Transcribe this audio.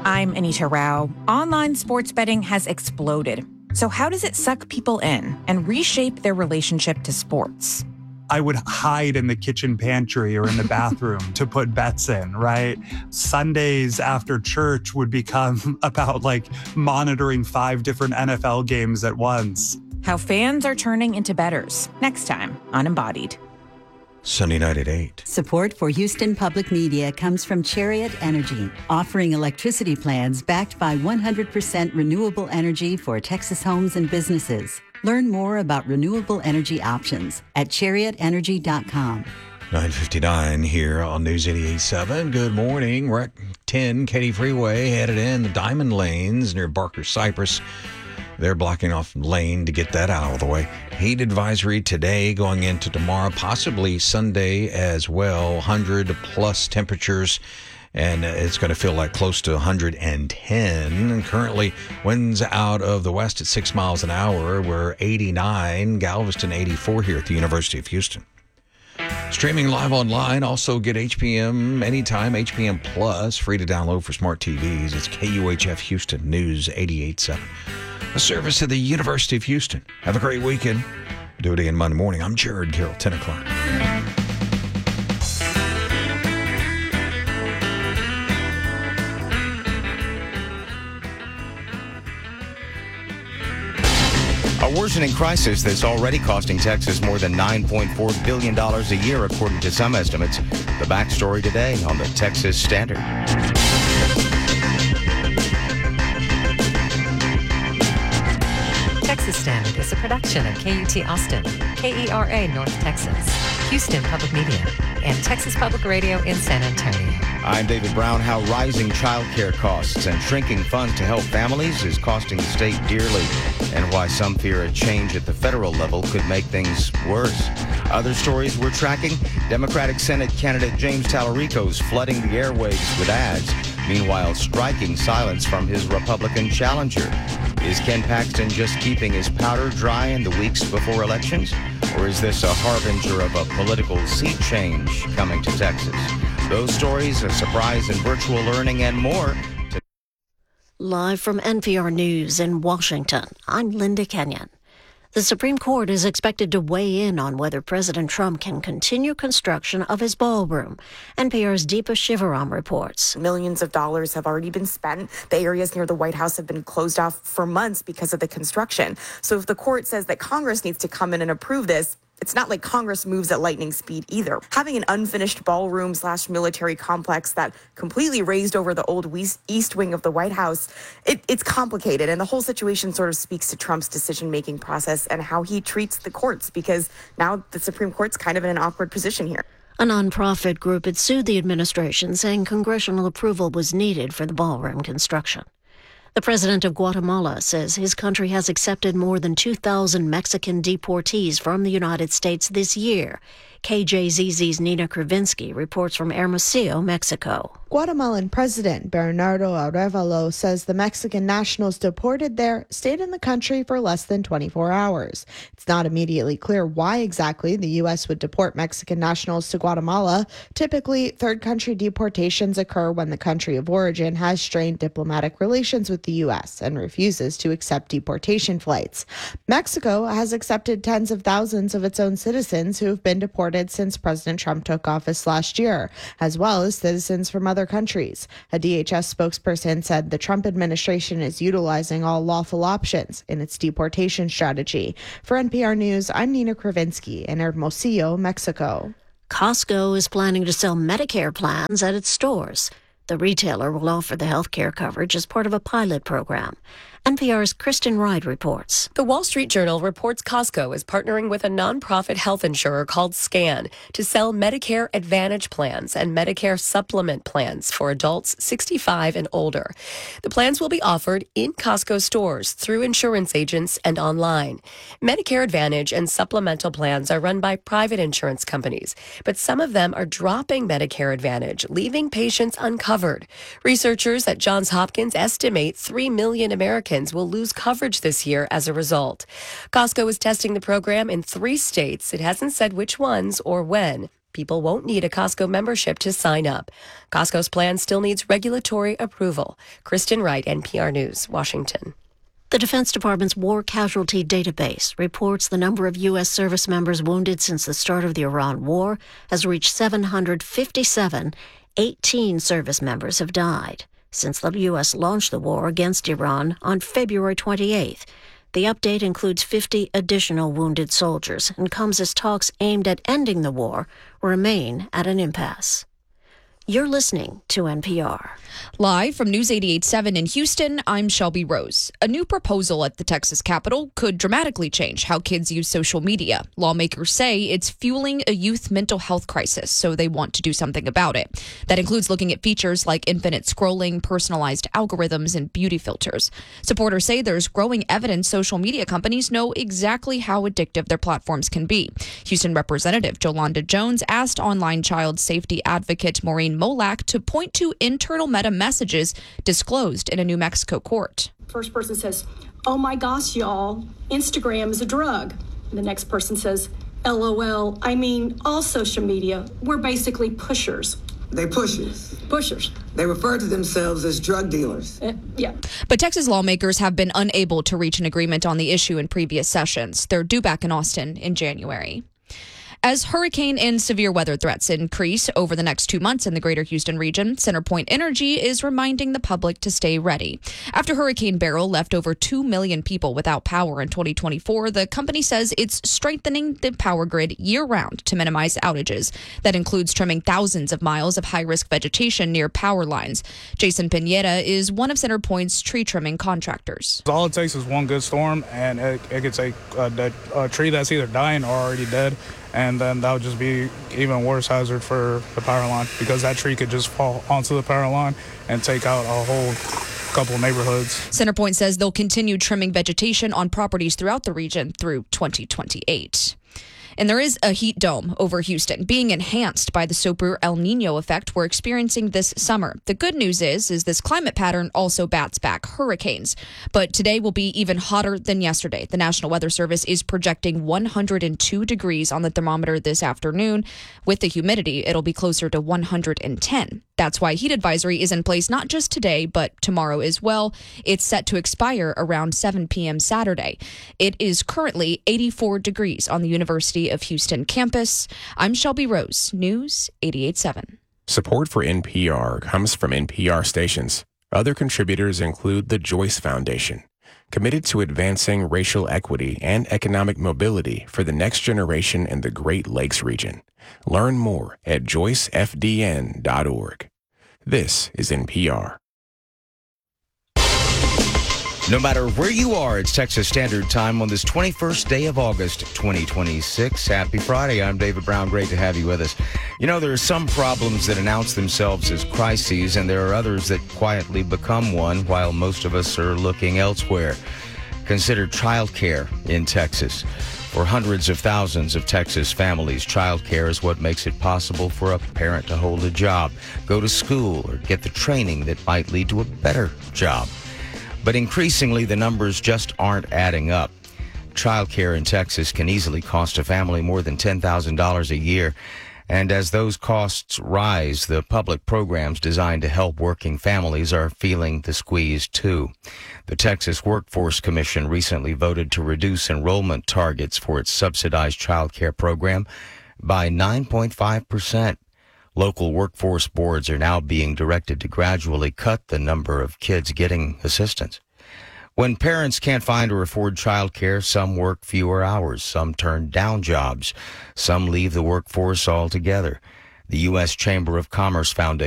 I'm Anita Rao. Online sports betting has exploded. So how does it suck people in and reshape their relationship to sports? I would hide in the kitchen pantry or in the bathroom to put bets in, right? Sundays after church would become about monitoring 5 different NFL games at once. How fans are turning into bettors. Next time on Embodied. Sunday night at 8. Support for Houston Public Media comes from Chariot Energy, offering electricity plans backed by 100% renewable energy for Texas homes and businesses. Learn more about renewable energy options at chariotenergy.com. 9:59 here on News 88.7. Good morning. We're at 10 Katy Freeway, headed in the Diamond Lanes near Barker Cypress. They're blocking off lane to get that out of the way. Heat advisory today going into tomorrow, possibly Sunday as well. 100-plus temperatures, and it's going to feel like close to 110. And currently, winds out of the west at 6 miles an hour. We're 89, Galveston 84 here at the University of Houston. Streaming live online. Also get HPM anytime, HPM Plus, free to download for smart TVs. It's KUHF Houston News 88.7. A service of the University of Houston. Have a great weekend. Do it again Monday morning. I'm Jared Carroll, 10 o'clock. A worsening crisis that's already costing Texas more than $9.4 billion a year, according to some estimates. The backstory today on the Texas Standard. Texas Standard is a production of KUT Austin, KERA North Texas, Houston Public Media, and Texas Public Radio in San Antonio. I'm David Brown. How rising child care costs and shrinking funds to help families is costing the state dearly, and why some fear a change at the federal level could make things worse. Other stories we're tracking: Democratic Senate candidate James Tallarico's flooding the airwaves with ads, meanwhile striking silence from his Republican challenger. Is Ken Paxton just keeping his powder dry in the weeks before elections? Or is this a harbinger of a political sea change coming to Texas? Those stories, a surprise in virtual learning, and more. Live from NPR News in Washington, I'm Linda Kenyon. The Supreme Court is expected to weigh in on whether President Trump can continue construction of his ballroom. NPR's Deepa Shivaram reports. Millions of dollars have already been spent. The areas near the White House have been closed off for months because of the construction. So if the court says that Congress needs to come in and approve this, it's not like Congress moves at lightning speed either. Having an unfinished ballroom/military complex that completely raised over the old east wing of the White House, it's complicated. And the whole situation sort of speaks to Trump's decision-making process and how he treats the courts, because now the Supreme Court's kind of in an awkward position here. A nonprofit group had sued the administration, saying congressional approval was needed for the ballroom construction. The president of Guatemala says his country has accepted more than 2,000 Mexican deportees from the United States this year. KJZZ's Nina Kravinsky reports from Hermosillo, Mexico. Guatemalan President Bernardo Arévalo says the Mexican nationals deported there stayed in the country for less than 24 hours. It's not immediately clear why exactly the U.S. would deport Mexican nationals to Guatemala. Typically, third country deportations occur when the country of origin has strained diplomatic relations with the U.S. and refuses to accept deportation flights. Mexico has accepted tens of thousands of its own citizens who have been deported since President Trump took office last year, as well as citizens from other countries. A DHS spokesperson said the Trump administration is utilizing all lawful options in its deportation strategy. For NPR News, I'm Nina Kravinsky in Hermosillo, Mexico. Costco is planning to sell Medicare plans at its stores. The retailer will offer the health care coverage as part of a pilot program. NPR's Kristen Wright reports. The Wall Street Journal reports Costco is partnering with a nonprofit health insurer called SCAN to sell Medicare Advantage plans and Medicare Supplement plans for adults 65 and older. The plans will be offered in Costco stores, through insurance agents, and online. Medicare Advantage and supplemental plans are run by private insurance companies, but some of them are dropping Medicare Advantage, leaving patients uncovered. Researchers at Johns Hopkins estimate 3 million Americans will lose coverage this year as a result. Costco is testing the program in 3 states. It hasn't said which ones or when. People won't need a Costco membership to sign up. Costco's plan still needs regulatory approval. Kristen Wright, NPR News, Washington. The Defense Department's War Casualty Database reports the number of U.S. service members wounded since the start of the Iran war has reached 757. 18 service members have died since the U.S. launched the war against Iran on February 28th. The update includes 50 additional wounded soldiers and comes as talks aimed at ending the war remain at an impasse. You're listening to NPR. Live from News 88.7 in Houston, I'm Shelby Rose. A new proposal at the Texas Capitol could dramatically change how kids use social media. Lawmakers say it's fueling a youth mental health crisis, so they want to do something about it. That includes looking at features like infinite scrolling, personalized algorithms, and beauty filters. Supporters say there's growing evidence social media companies know exactly how addictive their platforms can be. Houston Representative Jolanda Jones asked online child safety advocate Maureen Molak to point to internal Meta messages disclosed in a New Mexico court. First person says, "Oh my gosh, y'all, Instagram is a drug." And the next person says, "LOL, I mean, all social media, we're basically pushers." They pushers. Pushers. They refer to themselves as drug dealers. Yeah. But Texas lawmakers have been unable to reach an agreement on the issue in previous sessions. They're due back in Austin in January. As hurricane and severe weather threats increase over the next 2 months in the greater Houston region, CenterPoint Energy is reminding the public to stay ready. After Hurricane Beryl left over 2 million people without power in 2024, the company says it's strengthening the power grid year-round to minimize outages. That includes trimming thousands of miles of high-risk vegetation near power lines. Jason Pineda is one of CenterPoint's tree trimming contractors. All it takes is one good storm, and it could take a tree that's either dying or already dead, and then that would just be even worse hazard for the power line, because that tree could just fall onto the power line and take out a whole couple neighborhoods. CenterPoint says they'll continue trimming vegetation on properties throughout the region through 2028. And there is a heat dome over Houston being enhanced by the super El Nino effect we're experiencing this summer. The good news is this climate pattern also bats back hurricanes. But today will be even hotter than yesterday. The National Weather Service is projecting 102 degrees on the thermometer this afternoon. With the humidity, it'll be closer to 110. That's why heat advisory is in place not just today, but tomorrow as well. It's set to expire around 7 p.m. Saturday. It is currently 84 degrees on the University of Houston campus. I'm Shelby Rose, News 88.7. Support for NPR comes from NPR stations. Other contributors include the Joyce Foundation, committed to advancing racial equity and economic mobility for the next generation in the Great Lakes region. Learn more at joycefdn.org. This is NPR. No matter where you are, it's Texas Standard Time on this 21st day of August, 2026. Happy Friday. I'm David Brown. Great to have you with us. You know, there are some problems that announce themselves as crises, and there are others that quietly become one while most of us are looking elsewhere. Consider childcare in Texas. For hundreds of thousands of Texas families, childcare is what makes it possible for a parent to hold a job, go to school, or get the training that might lead to a better job. But increasingly, the numbers just aren't adding up. Childcare in Texas can easily cost a family more than $10,000 a year. And as those costs rise, the public programs designed to help working families are feeling the squeeze too. The Texas Workforce Commission recently voted to reduce enrollment targets for its subsidized childcare program by 9.5%. Local workforce boards are now being directed to gradually cut the number of kids getting assistance. When parents can't find or afford childcare, some work fewer hours, some turn down jobs, some leave the workforce altogether. The U.S. Chamber of Commerce Foundation